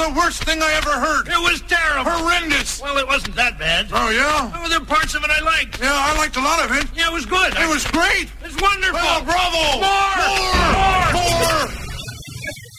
the worst thing I ever heard. It was terrible. Horrendous. Well, it wasn't that bad. Oh, yeah? Oh, there were parts of it I liked. Yeah, I liked a lot of it. Yeah, it was good. It was great. It's wonderful. Well,